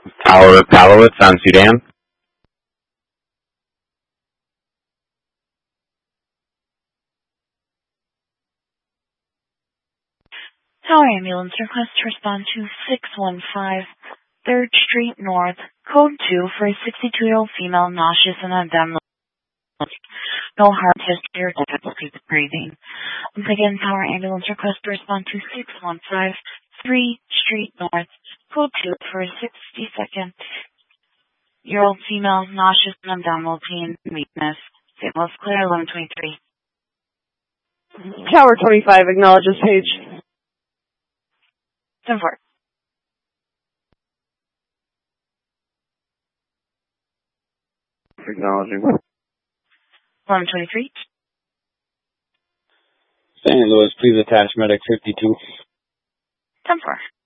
Tower Palowitz on Sudan. Tower ambulance request to respond to 615 3rd Street North, code 2 for a 62-year-old female nauseous and abdominal. No heart history or difficulty breathing. Once again, Tower ambulance request to respond to 615 3rd Street North, code 2 for a 62-year-old female nauseous and abdominal pain and weakness. St. Louis Clear 1123. Tower 25 acknowledges page. 10-4. Acknowledging. 1123. St. Louis, please attach medic 52. 10-4.